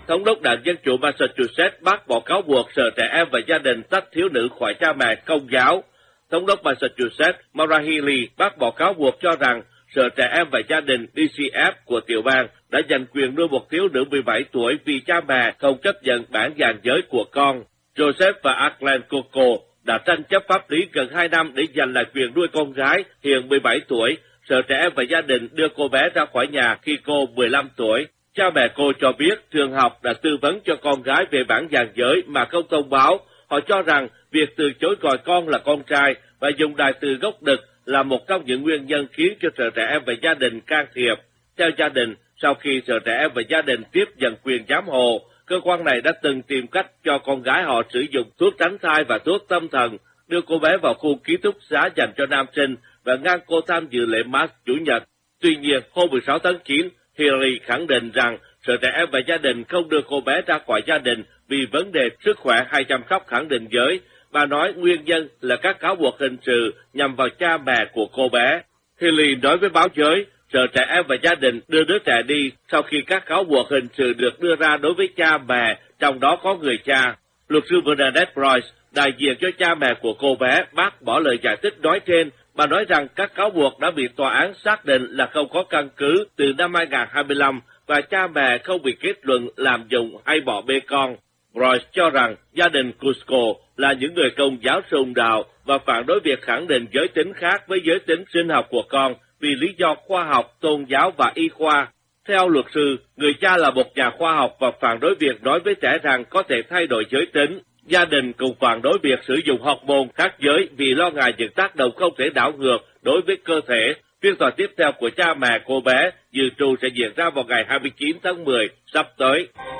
Thống đốc đảng Dân chủ Massachusetts bác bỏ cáo buộc Sở Trẻ Em và Gia đình tách thiếu nữ khỏi cha mẹ Công giáo. Thống đốc Massachusetts Maura Healey bác bỏ cáo buộc cho rằng Sở Trẻ Em và Gia đình DCF của tiểu bang đã giành quyền nuôi một thiếu nữ 17 tuổi vì cha mẹ không chấp nhận bản dàn giới của con. Joseph và Arlen Coco đã tranh chấp pháp lý gần 2 năm để giành lại quyền nuôi con gái hiện 17 tuổi. Sở Trẻ Em và Gia đình đưa cô bé ra khỏi nhà khi cô 15 tuổi. Cha mẹ cô cho biết trường học đã tư vấn cho con gái về bản dàn giới mà không thông báo. Họ cho rằng việc từ chối gọi con là con trai và dùng đại từ gốc đực là một trong những nguyên nhân khiến cho Sở Trẻ Em và Gia đình can thiệp. Theo gia đình, sau khi Sở Trẻ Em và Gia đình tiếp nhận quyền giám hộ, cơ quan này đã từng tìm cách cho con gái họ sử dụng thuốc tránh thai và thuốc tâm thần, đưa cô bé vào khu ký túc xá dành cho nam sinh và ngăn cô tham dự lễ Mass Chủ nhật. Tuy nhiên, hôm 16 tháng 9, Hillary khẳng định rằng Sở Trẻ Em và Gia đình không đưa cô bé ra khỏi gia đình vì vấn đề sức khỏe hay chăm sóc khẳng định giới. Bà nói nguyên nhân là các cáo buộc hình sự nhằm vào cha mẹ của cô bé. Hillary nói với báo giới, Sở Trẻ Em và Gia đình đưa đứa trẻ đi sau khi các cáo buộc hình sự được đưa ra đối với cha mẹ, trong đó có người cha. Luật sư Bernadette Royce, đại diện cho cha mẹ của cô bé, bác bỏ lời giải thích nói trên. Bà nói rằng các cáo buộc đã bị tòa án xác định là không có căn cứ từ năm 2025 và cha mẹ không bị kết luận làm dụng hay bỏ bê con. Royce cho rằng gia đình Cusco là những người Công giáo sùng đạo và phản đối việc khẳng định giới tính khác với giới tính sinh học của con vì lý do khoa học, tôn giáo và y khoa. Theo luật sư, người cha là một nhà khoa học và phản đối việc nói với trẻ rằng có thể thay đổi giới tính. Gia đình cũng phản đối việc sử dụng hormone khác giới vì lo ngại những tác động không thể đảo ngược đối với cơ thể. Phiên tòa tiếp theo của cha mẹ cô bé dự trù sẽ diễn ra vào ngày 29 tháng 10 sắp tới.